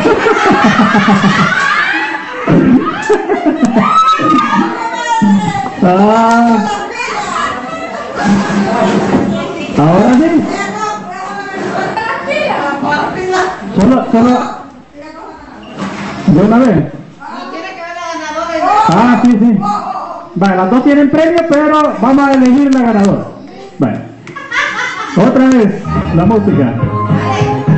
Ahora sí. Solo. ¿De una vez? Sí. Vale, las dos tienen premio, pero vamos a elegir la ganadora. Vale. Otra vez, la música.